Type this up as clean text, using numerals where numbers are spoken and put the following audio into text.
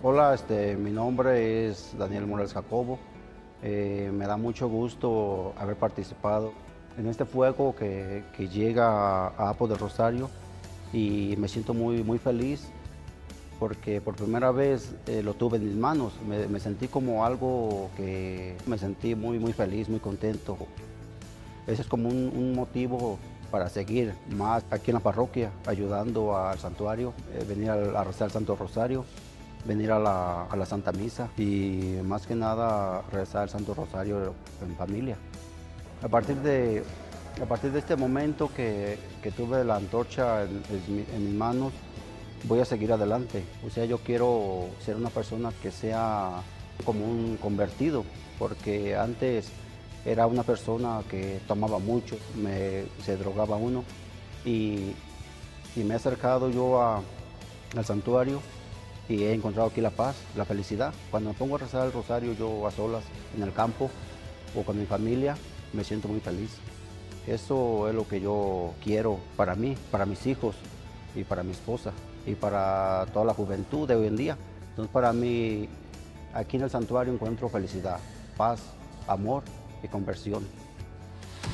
Hola, mi nombre es Daniel Morales Jacobo. Me da mucho gusto haber participado en este fuego que llega a Apo del Rosario y me siento muy feliz porque por primera vez lo tuve en mis manos. Me sentí como algo que me sentí muy feliz, muy contento. Ese es como un motivo para seguir más aquí en la parroquia, ayudando al santuario, venir a rezar el Santo Rosario, venir a la Santa Misa y más que nada rezar el Santo Rosario en familia. A partir de, a partir de este momento que tuve la antorcha en mis manos, voy a seguir adelante. O sea, yo quiero ser una persona que sea como un convertido, porque antes era una persona que tomaba mucho, se drogaba uno y, y me he acercado yo al santuario y he encontrado aquí la paz, la felicidad. Cuando me pongo a rezar el rosario yo a solas en el campo o con mi familia, me siento muy feliz. Eso es lo que yo quiero para mí, para mis hijos y para mi esposa y para toda la juventud de hoy en día. Entonces para mí aquí en el santuario encuentro felicidad, paz, amor y conversión.